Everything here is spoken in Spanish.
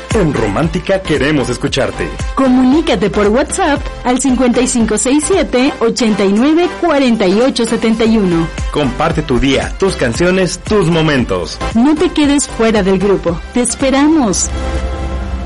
En Romántica queremos escucharte. Comunícate por WhatsApp al 5567-894871. Comparte tu día, tus canciones, tus momentos. No te quedes fuera del grupo. Te esperamos.